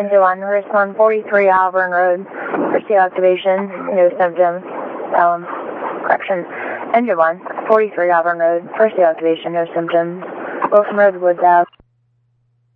Engine 1, respond 43 Auburn Road, for CO activation, no symptoms. Correction. Engine 1, 43 Auburn Road, for CO activation, no symptoms. Wilson Road, Woods Ave.